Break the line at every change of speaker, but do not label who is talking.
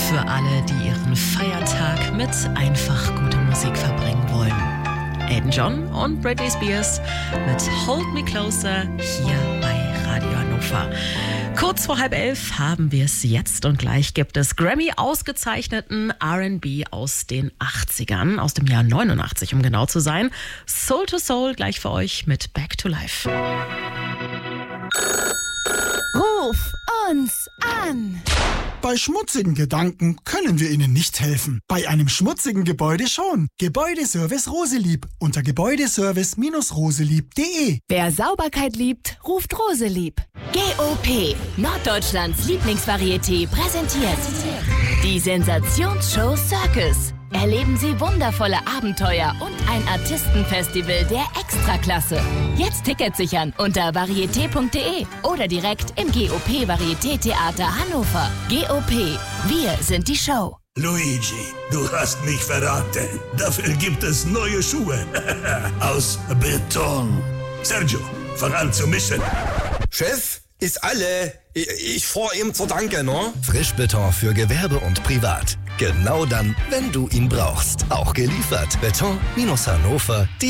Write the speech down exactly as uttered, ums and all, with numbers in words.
Für alle, die ihren Feiertag mit einfach guter Musik verbringen wollen. Elton John und Britney Spears mit Hold Me Closer hier bei Radio Hannover. Kurz vor halb elf haben wir es jetzt und gleich gibt es Grammy-ausgezeichneten R and B aus den achtzigern, aus dem Jahr neunundachtzig, um genau zu sein. Soul to Soul gleich für euch mit Back to Life.
Ruf uns an!
Bei schmutzigen Gedanken können wir Ihnen nicht helfen. Bei einem schmutzigen Gebäude schon. Gebäudeservice Roselieb unter gebäudeservice roselieb punkt de.
Wer Sauberkeit liebt, ruft Roselieb. G O P, Norddeutschlands Lieblingsvarieté, präsentiert die Sensationsshow Circus. Erleben Sie wundervolle Abenteuer und ein Artistenfestival der Extraklasse. Jetzt Tickets sichern unter varieté punkt de oder direkt im G O P Varieté Theater Hannover. G O P, wir sind die Show.
Luigi, du hast mich verraten. Dafür gibt es neue Schuhe. Aus Beton. Sergio, fang an zu mischen.
Chef, ist alle. Ich, ich fahr ihm zur Danke, ne?
Frischbeton für Gewerbe und Privat. Genau dann, wenn du ihn brauchst. Auch geliefert. Beton Hannover.